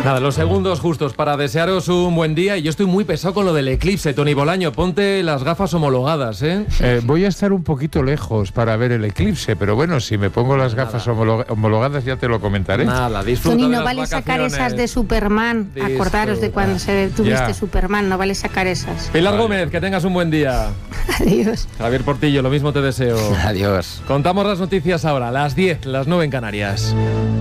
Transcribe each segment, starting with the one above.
Nada, los segundos justos para desearos un buen día. Y yo estoy muy pesado con lo del eclipse, Tony Bolaño. Ponte las gafas homologadas, ¿eh? Voy a estar un poquito lejos para ver el eclipse, pero bueno, si me pongo las gafas homologadas ya te lo comentaré. Nada, disfruta. Tony, de no las vale vacaciones. sacar esas de Superman. Acordaros de cuando tuviste Ya. Superman, no vale sacar esas. Pilar Gómez, que tengas un buen día. Adiós. Javier Portillo, lo mismo te deseo. Adiós. Contamos las noticias ahora, las 10, las 9 en Canarias.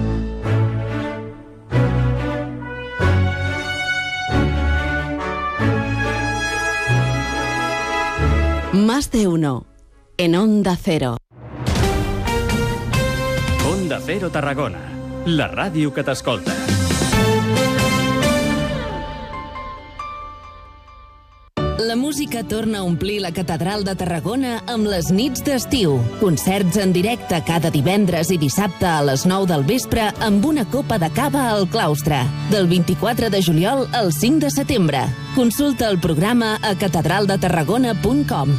Más de uno. En Onda Cero. Onda Cero Tarragona. La ràdio que t'escolta. La música torna a omplir la Catedral de Tarragona amb les nits d'estiu. Concerts en directe cada divendres i dissabte a les 9 del vespre amb una copa de cava al claustre. Del 24 de juliol al 5 de setembre. Consulta el programa a catedraldetarragona.com.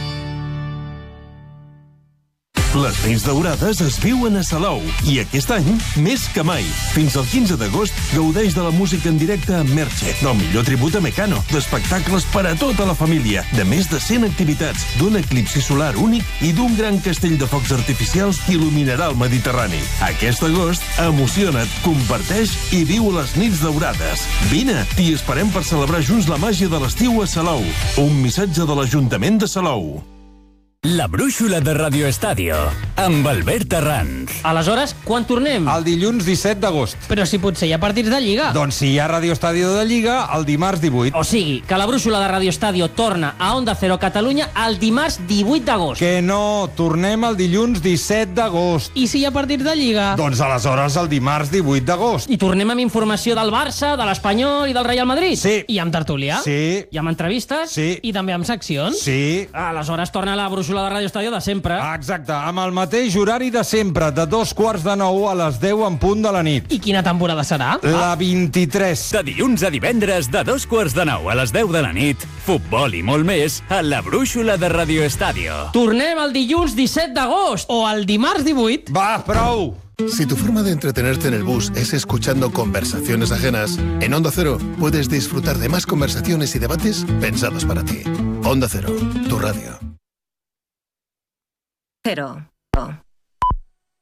Les nits daurades es viuen a Salou i aquest any més que mai. Fins al 15 d'agost gaudeix de la música en directe amb Merche, del millor tribut a Mecano, d'espectacles per a tota la família, de més de 100 activitats, d'un eclipsi solar únic i d'un gran castell de focs artificials que il·luminarà el Mediterrani. Aquest agost, emociona't, comparteix i viu les nits daurades. Vine, t'hi esperem per celebrar junts la màgia de l'estiu a Salou. Un missatge de l'Ajuntament de Salou. La brúixola de Radio Estadio, amb Albert Arranz. Aleshores, quan tornem? El dilluns 17 d'agost. Però si potser hi ha partits de Lliga. Doncs si hi ha Radio Estadio de Lliga, el dimarts 18. O sigui, que la brúixola de Radio Estadio torna a Onda Cero Catalunya el dimarts 18 d'agost. Que no, tornem el dilluns 17 d'agost. I si hi ha partits de Lliga? Doncs aleshores el dimarts 18 d'agost. I tornem amb informació del Barça, de l'Espanyol i del Real Madrid? Sí. I amb tertúlia? Sí. I amb entrevistes? Sí. I també amb seccions? Sí. Aleshores torna la brúixola de Radio Estadio de sempre. Exacte, amb el mateix horari de sempre, de 8:45 a les 10 en punt de la nit. I quina temporada serà? La 23. De dilluns a divendres, de 8:45 a les 10 de la nit, futbol i molt més a la brúixola de Radio Estadio. Tornem el dilluns 17 d'agost o el dimarts 18. Va, prou! Si tu forma de entretenerte en el bus es escuchando conversaciones ajenas, en Onda Cero puedes disfrutar de más conversaciones y debates pensados para ti. Onda Cero, tu radio. Cero.